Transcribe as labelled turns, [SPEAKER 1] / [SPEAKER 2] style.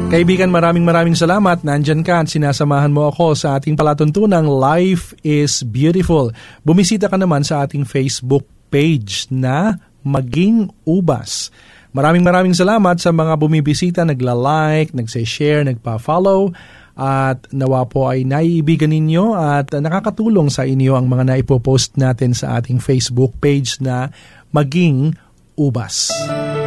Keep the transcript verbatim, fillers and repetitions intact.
[SPEAKER 1] Kaibigan, maraming maraming salamat. Nandyan ka at sinasamahan mo ako sa ating palatuntunang Life is Beautiful. Bumisita ka naman sa ating Facebook page na Maging Ubas. Maraming maraming salamat sa mga bumibisita, nagla-like, nagse-share, nagpa-follow. At nawa po ay naiibigan ninyo at nakakatulong sa inyo ang mga naipopost natin sa ating Facebook page na Maging Ubas.